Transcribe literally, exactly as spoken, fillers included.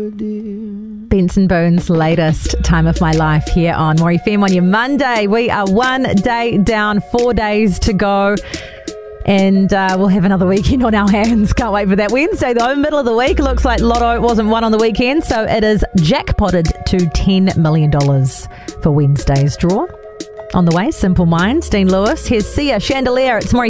Benson Boone's latest Time of My Life here on More F M on your Monday. We are one day down, four days to go. And uh, we'll have another weekend on our hands. Can't wait for that. Wednesday, though, middle of the week. Looks like Lotto wasn't won on the weekend, so it is jackpotted to ten million dollars for Wednesday's draw. On the way, Simple Minds, Dean Lewis. Here's Sia Chandelier. It's more